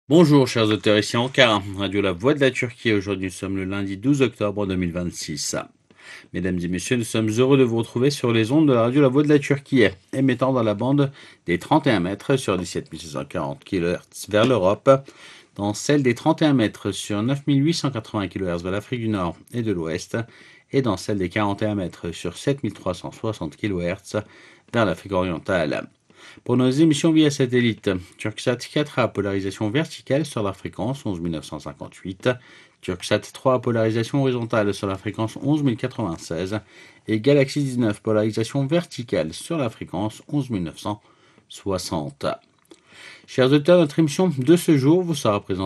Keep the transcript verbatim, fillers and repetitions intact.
Bonjour chers auditeurs, ici Ankara, Radio La Voix de la Turquie. Aujourd'hui nous sommes le lundi douze octobre deux mille vingt-six. Mesdames et messieurs, nous sommes heureux de vous retrouver sur les ondes de la Radio La Voix de la Turquie, émettant dans la bande des trente et un mètres sur dix-sept mille six cent quarante kilohertz vers l'Europe, dans celle des trente et un mètres sur neuf mille huit cent quatre-vingts kilohertz vers l'Afrique du Nord et de l'Ouest, et dans celle des quarante et un mètres sur sept mille trois cent soixante kilohertz vers l'Afrique orientale. Pour nos émissions via satellite, Turksat quatre A polarisation verticale sur la fréquence onze mille neuf cent cinquante-huit, Turksat trois polarisation horizontale sur la fréquence onze mille quatre-vingt-seize et Galaxy dix-neuf polarisation verticale sur la fréquence onze mille neuf cent soixante. Chers auditeurs, notre émission de ce jour vous sera présentée